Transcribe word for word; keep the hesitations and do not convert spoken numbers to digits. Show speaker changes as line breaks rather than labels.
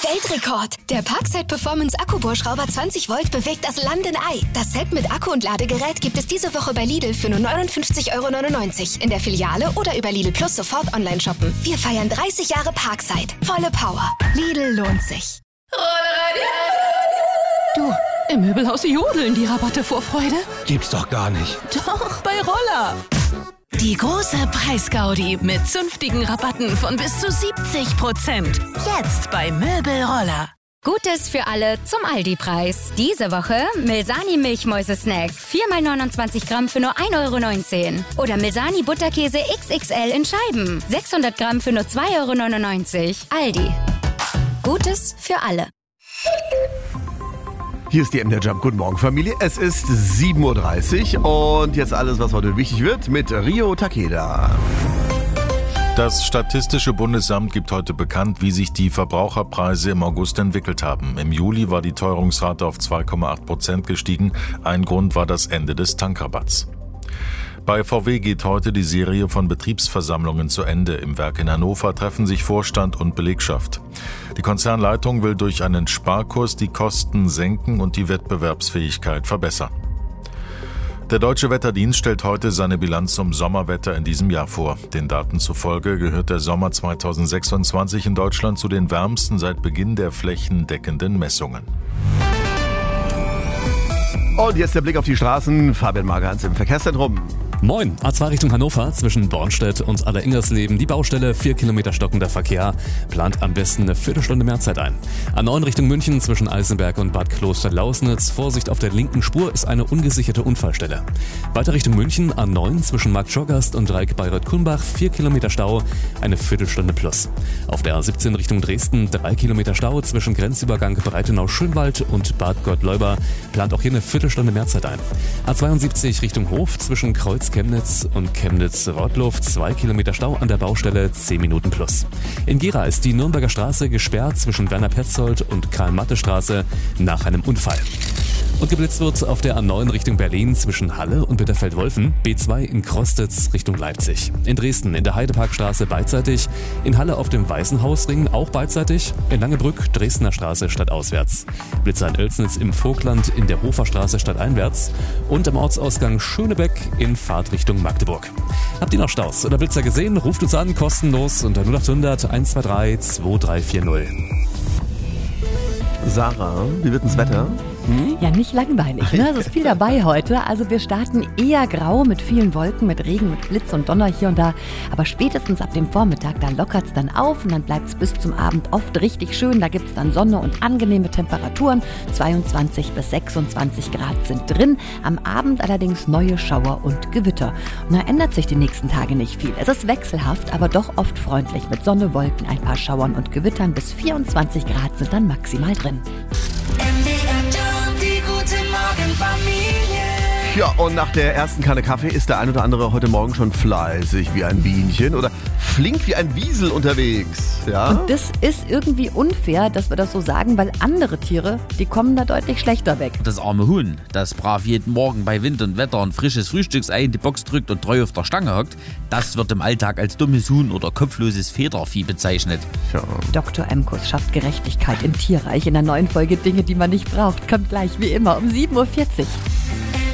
Weltrekord! Der Parkside Performance Akkubohrschrauber zwanzig Volt bewegt das Land in Ei. Das Set mit Akku und Ladegerät gibt es diese Woche bei Lidl für nur neunundfünfzig Euro neunundneunzig. In der Filiale oder über Lidl Plus sofort online shoppen. Wir feiern dreißig Jahre Parkside. Volle Power. Lidl lohnt sich.
Du, im Möbelhaus jodeln die Rabatte vor Freude.
Gibt's doch gar nicht.
Doch, bei Roller. Die große Preisgaudi mit zünftigen Rabatten von bis zu siebzig Prozent. Jetzt bei Möbelroller.
Gutes für alle zum Aldi-Preis. Diese Woche Milsani Milchmäuse-Snack. vier mal neunundzwanzig Gramm für nur ein Euro neunzehn. Oder Milsani Butterkäse X X L in Scheiben. sechshundert Gramm für nur zwei Euro neunundneunzig. Aldi. Gutes für alle.
Hier ist die M D Jump. Guten Morgen, Familie. Es ist sieben Uhr dreißig und jetzt alles, was heute wichtig wird, mit Rio Takeda.
Das Statistische Bundesamt gibt heute bekannt, wie sich die Verbraucherpreise im August entwickelt haben. Im Juli war die Teuerungsrate auf zwei Komma acht Prozent gestiegen. Ein Grund war das Ende des Tankrabatts. Bei V W geht heute die Serie von Betriebsversammlungen zu Ende. Im Werk in Hannover treffen sich Vorstand und Belegschaft. Die Konzernleitung will durch einen Sparkurs die Kosten senken und die Wettbewerbsfähigkeit verbessern. Der Deutsche Wetterdienst stellt heute seine Bilanz zum Sommerwetter in diesem Jahr vor. Den Daten zufolge gehört der Sommer zweitausendsechsundzwanzig in Deutschland zu den wärmsten seit Beginn der flächendeckenden Messungen.
Und jetzt der Blick auf die Straßen. Fabian Margans im Verkehrszentrum.
Moin, A zwei Richtung Hannover zwischen Bornstedt und Alleringersleben. Die Baustelle, vier Kilometer stockender Verkehr. Plant am besten eine Viertelstunde mehr Zeit ein. A neun Richtung München zwischen Eisenberg und Bad Kloster-Lausnitz. Vorsicht, auf der linken Spur ist eine ungesicherte Unfallstelle. Weiter Richtung München, A neun zwischen Marktschorgast und Dreieck Bayreuth-Kulmbach. vier Kilometer Stau, eine Viertelstunde plus. Auf der A siebzehn Richtung Dresden, drei Kilometer Stau zwischen Grenzübergang Breitenau-Schönwald und Bad Gottleuba. Plant auch hier eine Viertelstunde mehr Zeit ein. A zweiundsiebzig Richtung Hof zwischen Kreuz Chemnitz und Chemnitz-Rottluff, zwei Kilometer Stau an der Baustelle, zehn Minuten plus. In Gera ist die Nürnberger Straße gesperrt zwischen Werner-Petzold und Karl-Matte-Straße nach einem Unfall. Und geblitzt wird auf der A neun Richtung Berlin zwischen Halle und Bitterfeld-Wolfen, B zwei in Krostitz Richtung Leipzig. In Dresden in der Heideparkstraße beidseitig, in Halle auf dem Weißenhausring auch beidseitig, in Langebrück Dresdner Straße stadtauswärts. Blitzer in Oelsnitz im Vogtland in der Hoferstraße stadteinwärts und am Ortsausgang Schönebeck in Fahrtrichtung Magdeburg. Habt ihr noch Staus oder Blitzer gesehen? Ruft uns an, kostenlos unter null achthundert eins zwei drei zwei drei vier null.
Sarah, wie wird das Wetter?
Hm? Ja, nicht langweilig, ne? Es ist viel dabei heute. Also wir starten eher grau mit vielen Wolken, mit Regen, mit Blitz und Donner hier und da. Aber spätestens ab dem Vormittag, da lockert es dann auf und dann bleibt es bis zum Abend oft richtig schön. Da gibt es dann Sonne und angenehme Temperaturen. zweiundzwanzig bis sechsundzwanzig Grad sind drin. Am Abend allerdings neue Schauer und Gewitter. Und da ändert sich die nächsten Tage nicht viel. Es ist wechselhaft, aber doch oft freundlich mit Sonne, Wolken, ein paar Schauern und Gewittern. Bis vierundzwanzig Grad sind dann maximal drin.
Ja, und nach der ersten Kanne Kaffee ist der ein oder andere heute Morgen schon fleißig wie ein Bienchen oder flink wie ein Wiesel unterwegs. Ja?
Und das ist irgendwie unfair, dass wir das so sagen, weil andere Tiere, die kommen da deutlich schlechter weg.
Das arme Huhn, das brav jeden Morgen bei Wind und Wetter ein frisches Frühstücksei in die Box drückt und treu auf der Stange hockt, das wird im Alltag als dummes Huhn oder kopfloses Federvieh bezeichnet.
Ja.
Doktor Emkus schafft Gerechtigkeit im Tierreich in der neuen Folge Dinge, die man nicht braucht. Kommt gleich wie immer um sieben Uhr vierzig.